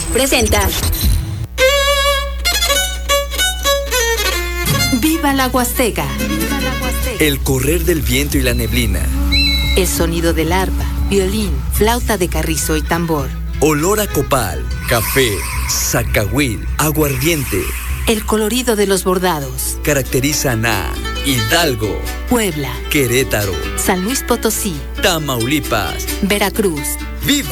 presenta Viva la Huasteca. El correr del viento y la neblina. El sonido del arpa, violín, flauta de carrizo y tambor. Olor a copal, café, zacahuil, aguardiente. El colorido de los bordados. Caracterizan a Hidalgo, Puebla, Querétaro, San Luis Potosí, Tamaulipas, Veracruz. ¡Viva